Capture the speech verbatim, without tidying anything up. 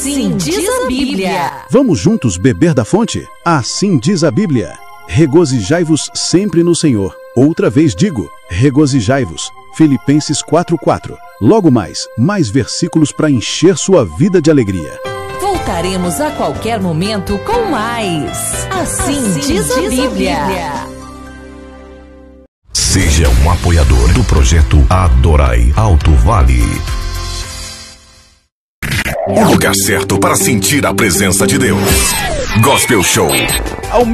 Assim diz a Bíblia. Vamos juntos beber da fonte? Assim diz a Bíblia. Regozijai-vos sempre no Senhor. Outra vez digo, regozijai-vos. Filipenses quatro, quatro. Logo mais, mais versículos para encher sua vida de alegria. Voltaremos a qualquer momento com mais. Assim, assim diz, a, diz Bíblia. a Bíblia. Seja um apoiador do projeto Adorai Alto Vale. O lugar certo para sentir a presença de Deus. Gospel Show.